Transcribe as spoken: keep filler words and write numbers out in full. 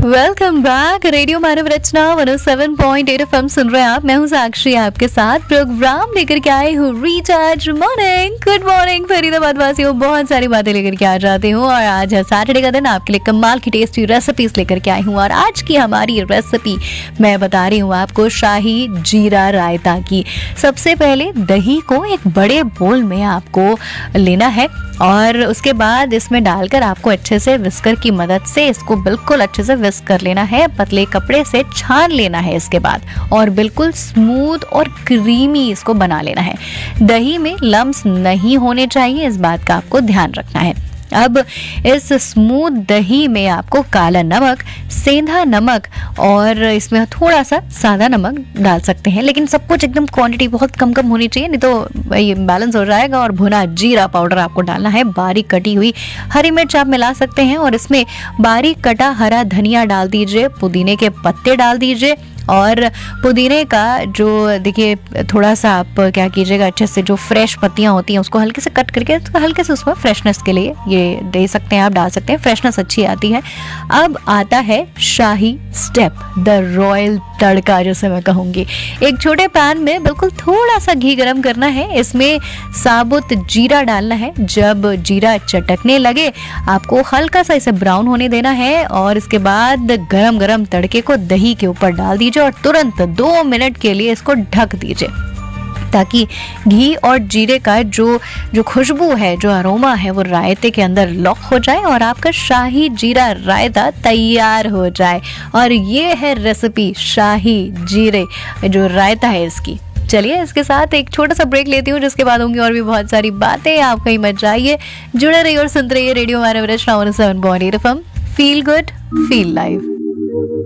Welcome back. Radio मानव रचना एक सौ सात पॉइंट आठ एफएम सुन रहे हैं आप। मैं हूं साक्षी, आपके साथ प्रोग्राम लेकर के आई हूँ recharge morning. Good morning Faridabad वासियों, बहुत सारी बातें लेकर के आ जाती हूँ और आज है सैटरडे का दिन, आपके लिए कमाल की टेस्टी रेसिपीज लेकर के आई हूँ। और आज की हमारी रेसिपी मैं बता रही हूँ आपको शाही जीरा रायता की। सबसे पहले दही को एक बड़े बोल में आपको लेना है और उसके बाद इसमें डालकर आपको अच्छे से विस्कर की मदद से इसको बिल्कुल अच्छे से विस्क कर लेना है। पतले कपड़े से छान लेना है इसके बाद और बिल्कुल स्मूथ और क्रीमी इसको बना लेना है। दही में लम्स नहीं होने चाहिए, इस बात का आपको ध्यान रखना है। अब इस स्मूथ दही में आपको काला नमक, सेंधा नमक और इसमें थोड़ा सा सादा नमक डाल सकते हैं, लेकिन सब कुछ एकदम क्वांटिटी बहुत कम कम होनी चाहिए, नहीं तो ये बैलेंस हो जाएगा। और भुना जीरा पाउडर आपको डालना है, बारीक कटी हुई हरी मिर्च आप मिला सकते हैं और इसमें बारीक कटा हरा धनिया डाल दीजिए, पुदीने के पत्ते डाल दीजिए। और पुदीने का जो देखिए थोड़ा सा आप क्या कीजिएगा, अच्छे से जो फ्रेश पत्तियां होती हैं उसको हल्के से कट करके हल्के से उसमें फ्रेशनेस के लिए ये दे सकते हैं, आप डाल सकते हैं, फ्रेशनेस अच्छी आती है। अब आता है शाही स्टेप, द रॉयल तड़का जिसे मैं कहूँगी। एक छोटे पैन में बिल्कुल थोड़ा सा घी गरम करना है, इसमें साबुत जीरा डालना है। जब जीरा चटकने लगे आपको हल्का सा इसे ब्राउन होने देना है और इसके बाद गरम गरम तड़के को दही के ऊपर डाल दीजिए और तुरंत दो मिनट के लिए इसको ढक दीजिए ताकि घी और जीरे का जो जो खुशबू है, जो अरोमा है, वो रायते के अंदर लॉक हो जाए और आपका शाही जीरा रायता तैयार हो जाए। और ये है रेसिपी शाही जीरे जो रायता है इसकी। चलिए इसके साथ एक छोटा सा ब्रेक लेती हूँ, जिसके बाद होंगी और भी बहुत सारी बातें। आप कहीं मत जाइए, जुड़े रहिए और सुनते रहिए रेडियो मानव रचना एक सौ सात पॉइंट आठ FM. Feel good, feel live.